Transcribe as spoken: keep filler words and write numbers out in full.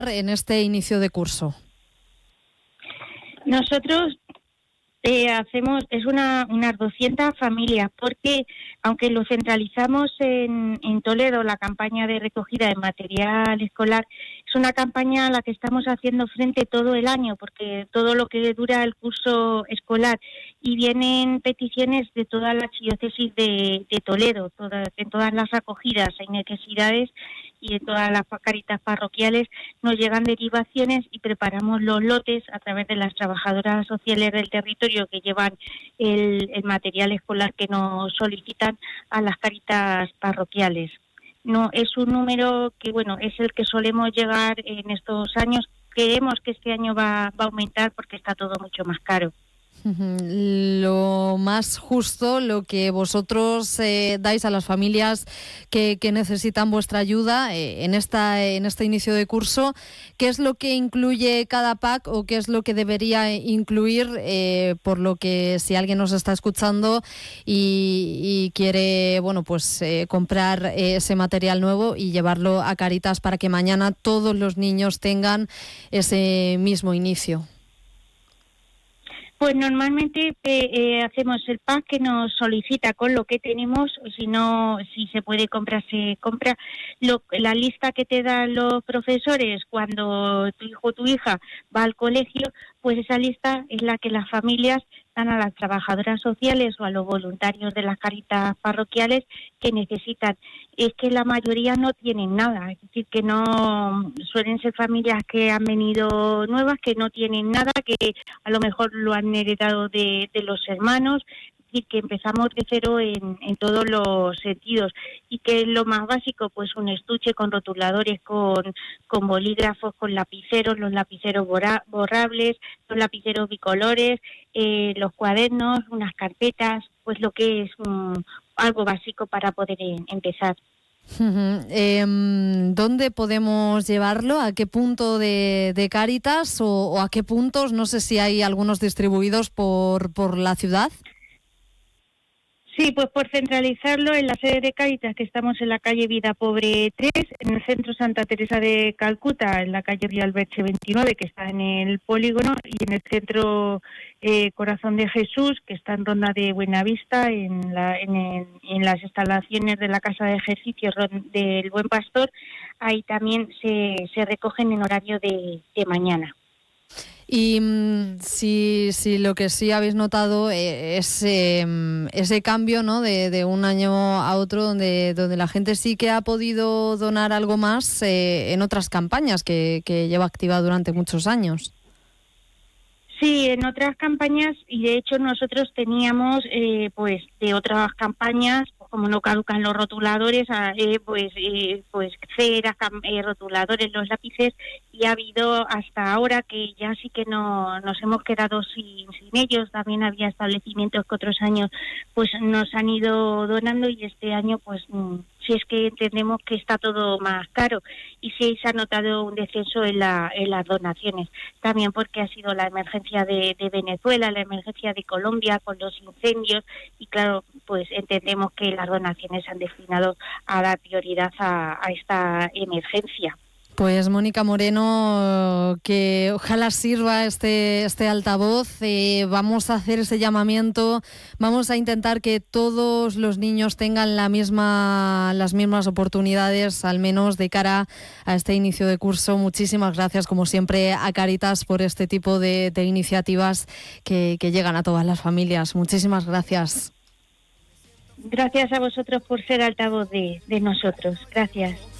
en este inicio de curso? Nosotros eh, hacemos, es una unas doscientas familias, porque aunque lo centralizamos en, en Toledo, la campaña de recogida de material escolar, es una campaña a la que estamos haciendo frente todo el año, porque todo lo que dura el curso escolar, y vienen peticiones de toda la archidiócesis de, de Toledo, toda, en todas las acogidas hay necesidades, y en todas las caritas parroquiales nos llegan derivaciones y preparamos los lotes a través de las trabajadoras sociales del territorio que llevan el, el material escolar que nos solicitan a las caritas parroquiales. No es un número que, bueno, es el que solemos llegar en estos años. Creemos que este año va, va a aumentar porque está todo mucho más caro. Lo más justo, lo que vosotros eh, dais a las familias que, que necesitan vuestra ayuda eh, en esta en este inicio de curso. ¿Qué es lo que incluye cada pack o qué es lo que debería incluir? Eh, por lo que si alguien nos está escuchando y, y quiere, bueno, pues eh, comprar eh, ese material nuevo y llevarlo a Cáritas para que mañana todos los niños tengan ese mismo inicio. Pues normalmente eh, eh, hacemos el pack que nos solicita con lo que tenemos, o si no, si se puede comprar, se compra. Lo, la lista que te dan los profesores cuando tu hijo o tu hija va al colegio, pues esa lista es la que las familias dan a las trabajadoras sociales o a los voluntarios de las caritas parroquiales que necesitan. Es que la mayoría no tienen nada, es decir, que no suelen ser familias que han venido nuevas, que no tienen nada, que a lo mejor lo han heredado de, de los hermanos, y que empezamos de cero en, en todos los sentidos, y que lo más básico, pues un estuche con rotuladores, con, con bolígrafos, con lapiceros, los lapiceros borra, borrables, los lapiceros bicolores, eh, los cuadernos, unas carpetas, pues lo que es un, algo básico para poder en, empezar. Uh-huh. Eh, ¿Dónde podemos llevarlo? ¿A qué punto de, de Cáritas o, o a qué puntos? No sé si hay algunos distribuidos por, por la ciudad. Sí, pues por centralizarlo en la sede de Cáritas, que estamos en la calle Vida Pobre tres, en el centro Santa Teresa de Calcuta, en la calle Rialberche veintinueve, que está en el polígono, y en el centro eh, Corazón de Jesús, que está en Ronda de Buenavista, en, la, en, el, en las instalaciones de la Casa de Ejercicios del Buen Pastor. Ahí también se, se recogen en horario de, de mañana. Y mmm, si, si lo que sí habéis notado eh, es eh, ese cambio, ¿no?, de, de un año a otro, donde, donde la gente sí que ha podido donar algo más eh, en otras campañas que, que lleva activa durante muchos años. Sí, en otras campañas, y de hecho nosotros teníamos, eh, pues, de otras campañas, como no caducan los rotuladores, eh, pues, eh, pues ceras, eh, rotuladores, los lápices, y ha habido hasta ahora que ya sí que no nos hemos quedado sin, sin ellos. También había establecimientos que otros años pues nos han ido donando, y este año pues si es que entendemos que está todo más caro, y sí se ha notado un descenso en, la, en las donaciones, también porque ha sido la emergencia de, de Venezuela, la emergencia de Colombia con los incendios, y claro, pues entendemos que las donaciones se han destinado a dar prioridad a, a esta emergencia. Pues Mónica Moreno, que ojalá sirva este, este altavoz. Eh, vamos a hacer ese llamamiento, vamos a intentar que todos los niños tengan la misma, las mismas oportunidades, al menos de cara a este inicio de curso. Muchísimas gracias, como siempre, a Cáritas por este tipo de, de iniciativas que, que llegan a todas las familias. Muchísimas gracias. Gracias a vosotros por ser altavoz de, de nosotros. Gracias.